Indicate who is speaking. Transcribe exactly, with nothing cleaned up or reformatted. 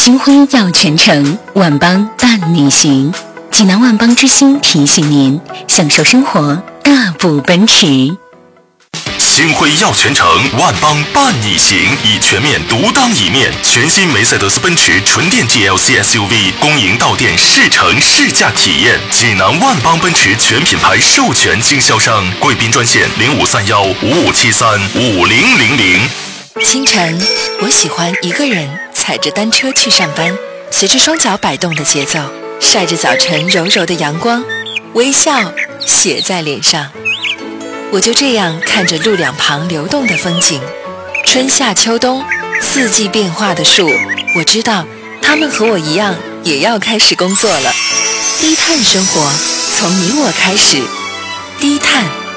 Speaker 1: 星辉耀全城，万邦伴你行。济南万邦之星提醒您，享受生活，大步奔驰。
Speaker 2: 星辉耀全城，万邦伴你行，以全面独当一面。全新梅赛德斯奔驰纯电 G L C S U V 公营到店试乘试驾体验。济南万邦奔驰全品牌授权经销商，贵宾专线零五三幺五五七三五零零零。
Speaker 3: 清晨，我喜欢一个人踩着单车去上班，随着双脚摆动的节奏，晒着早晨柔柔的阳光，微笑写在脸上。我就这样看着路两旁流动的风景，春夏秋冬四季变化的树，我知道他们和我一样也要开始工作了。低碳生活从你我开始，低碳